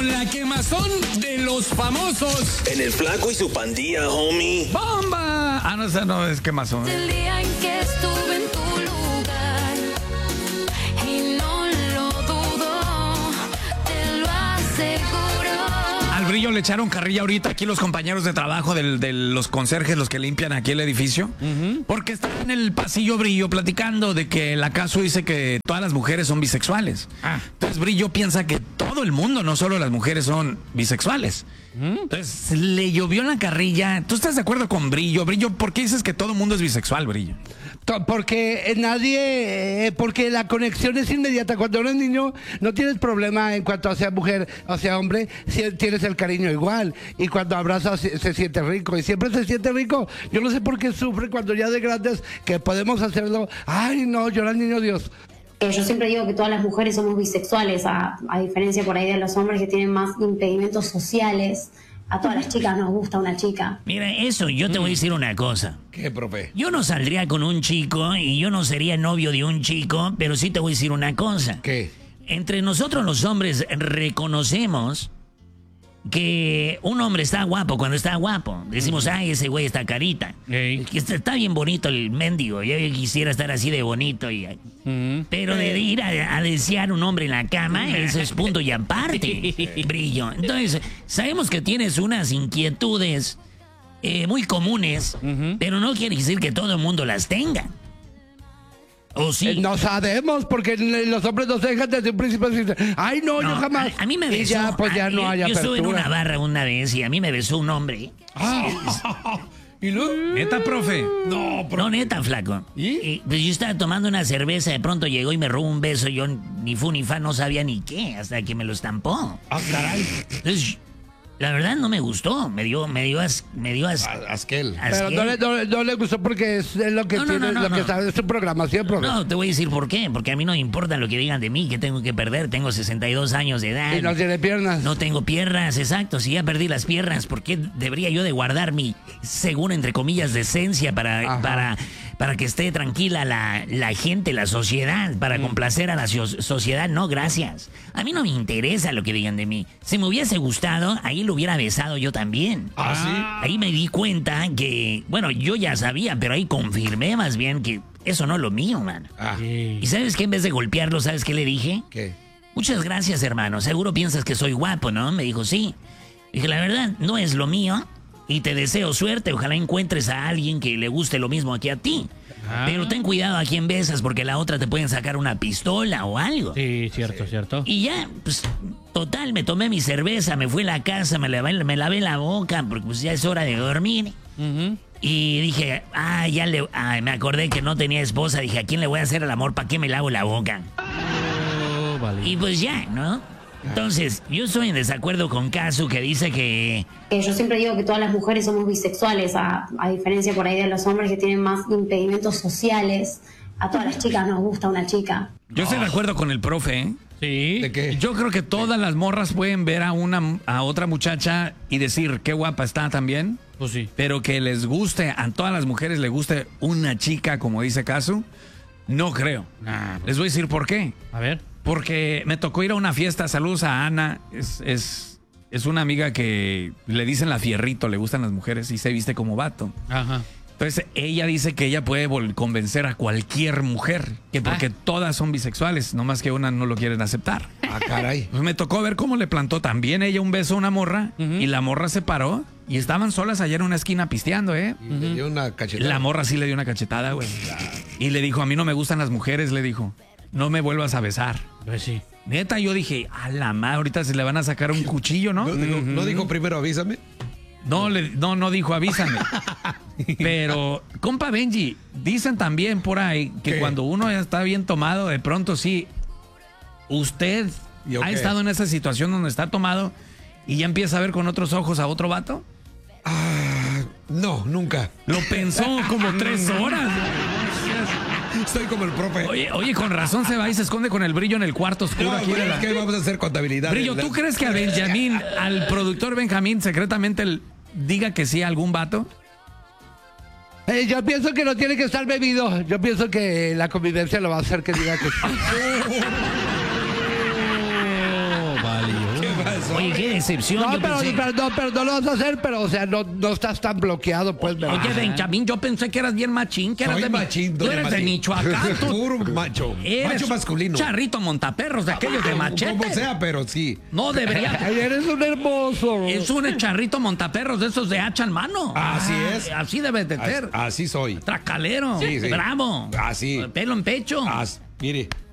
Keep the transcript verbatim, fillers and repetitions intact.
La quemazón de los famosos. En el Flaco y su pandilla, homie. ¡Bomba! Ah, no, esa no es quemazón. El día en que estuve en tu lugar y no lo dudo, te lo aseguro. Al Brillo le echaron carrilla ahorita aquí los compañeros de trabajo del- de los conserjes, los que limpian aquí el edificio, uh-huh. porque están en el pasillo Brillo platicando de que el acaso dice que todas las mujeres son bisexuales. Ah. Entonces Brillo piensa que todo el mundo, no solo las mujeres, son bisexuales. ¿Mm? Entonces le llovió la carrilla. ¿Tú estás de acuerdo con Brillo? Brillo, ¿por qué dices que todo el mundo es bisexual, Brillo? Porque nadie, eh, porque la conexión es inmediata. Cuando eres niño no tienes problema en cuanto a sea mujer o sea hombre, si tienes el cariño igual. Y cuando abrazas se, se siente rico y siempre se siente rico. Yo no sé por qué sufre cuando ya de grandes que podemos hacerlo. Ay, no, llora el niño Dios. Eh, yo siempre digo que todas las mujeres somos bisexuales, a, a diferencia por ahí de los hombres que tienen más impedimentos sociales. A todas las chicas nos gusta una chica. Mira, eso, yo te voy a decir una cosa. ¿Qué, profe? Yo no saldría con un chico y yo no sería novio de un chico, pero sí te voy a decir una cosa. ¿Qué? Entre nosotros los hombres reconocemos que un hombre está guapo cuando está guapo. Decimos, ay, ese güey está carita. Ey. Que está, está bien bonito el mendigo. Yo quisiera estar así de bonito. Y, Mm. pero de ir a, a desear un hombre en la cama, eso es punto y aparte, Brillo. Entonces, sabemos que tienes unas inquietudes eh, muy comunes, uh-huh. pero no quiere decir que todo el mundo las tenga. ¿O sí? Eh, no sabemos, porque los hombres nos dejan desde un principio decir, ay, no, No, yo jamás. A, a mí me besó. Y ya, pues ya a- no hay Yo apertura. estuve en una barra una vez y a mí me besó un hombre. ¿Y luego? ¿Neta, profe? No, No, neta, flaco. ¿Y? Y, pues yo estaba tomando una cerveza, de pronto llegó y me robó un beso. Yo ni fu ni fa, no sabía ni qué, hasta que me lo estampó. Ah, caray. Entonces, la verdad no me gustó. Me dio, me dio, as, me dio as, Asquel. Pero no le, no, no le gustó porque es lo que No, no, tiene, no, no, lo que no. sabe, es su programación. programa. No, te voy a decir por qué. Porque a mí no me importa lo que digan de mí, que tengo que perder. Tengo sesenta y dos años de edad. Y no tiene piernas. No tengo piernas, exacto. Si ya perdí las piernas, ¿por qué debería yo de guardar mi, según entre comillas, decencia para, para, para que esté tranquila la, la gente, la sociedad, para Mm. complacer a la so- sociedad? No, gracias. A mí no me interesa lo que digan de mí. Si me hubiese gustado, ahí lo hubiera besado yo también. ¿Ah, sí? Ahí me di cuenta que, bueno, yo ya sabía, pero ahí confirmé más bien que eso no es lo mío, man. Ah, Y ¿sabes qué? En vez de golpearlo, ¿sabes qué le dije? ¿qué? Muchas gracias, hermano. Seguro piensas que soy guapo, ¿no? Me dijo, sí. Dije, la verdad, no es lo mío. Y te deseo suerte. Ojalá encuentres a alguien que le guste lo mismo que a ti. Ah. Pero ten cuidado a quién besas, porque la otra te pueden sacar una pistola o algo. Sí, cierto, cierto. Y ya, pues, total, me tomé mi cerveza, me fui a la casa, me lavé, me lavé la boca, porque pues ya es hora de dormir. Ujú. Y dije, ah, ya le... ah, me acordé que no tenía esposa. Dije, ¿a quién le voy a hacer el amor? ¿Para qué me lavo la boca? Oh, vale. Y pues ya, ¿no? Entonces, yo estoy en desacuerdo con Casu, que dice que... Eh, yo siempre digo que todas las mujeres somos bisexuales, a, a diferencia por ahí de los hombres que tienen más impedimentos sociales. A todas las chicas nos gusta una chica. Yo estoy de acuerdo con el profe, ¿eh? Sí. ¿De qué? Yo creo que todas las morras pueden ver a una a otra muchacha y decir qué guapa está también, Pues sí. pero que les guste, a todas las mujeres les guste una chica, como dice Casu, no creo. Nah, Les voy a decir por qué. a ver. Porque me tocó ir a una fiesta. Saludos a Ana. Es, es, es una amiga que le dicen la fierrito, le gustan las mujeres y se viste como vato. Ajá. Entonces ella dice que ella puede vol- convencer a cualquier mujer, que porque Ah. todas son bisexuales, nomás que una no lo quieren aceptar. Ah, caray. Pues me tocó ver cómo le plantó también ella un beso a una morra Ujú. y la morra se paró y estaban solas allá en una esquina pisteando, ¿eh? Y le dio una cachetada. La morra sí le dio una cachetada, güey. Y le dijo, a mí no me gustan las mujeres, le dijo. No me vuelvas a besar. Pues sí. Neta, yo dije, a la madre, ahorita se le van a sacar un cuchillo, ¿no? ¿No, dijo, ¿no dijo primero avísame? No, le, no, no dijo avísame. Pero, compa Benji, dicen también por ahí que ¿Qué? cuando uno ya está bien tomado, de pronto sí, usted ¿Yo ha qué? estado en esa situación donde está tomado y ya empieza a ver con otros ojos a otro vato. Ah, no, nunca. Lo pensó como tres horas. Estoy como el profe. Oye, oye, con razón se va y se esconde con el brillo en el cuarto oscuro no, aquí de la... ¿qué vamos a hacer contabilidad? Brillo, ¿tú crees que a Benjamín, al productor Benjamín, secretamente el- diga que sí a algún vato? Eh, yo pienso que no tiene que estar bebido. Yo pienso que la convivencia lo va a hacer que diga que sí. Oh, vale. ¿Qué va a decir? eso. Oye, qué decepción. No, yo pero, pensé- pero, no, pero no lo vas a hacer, pero o sea, no, no estás tan bloqueado, pues. ¿verdad? Oye, Benjamín, yo pensé que eras bien machín, que eras Soy de mi- machín, Tú don eres de Mati. Michoacán, tú Puro macho. eres Macho masculino. Charrito montaperros, de aquellos de machete. Como sea, pero sí. No debería. Ay, eres un hermoso. Es un charrito montaperros de esos de hacha en mano. Así Ah, es. Así debes de ser. Así, así soy. Tracalero. Sí, sí. Bravo. Así. Pelo en pecho. As- mire.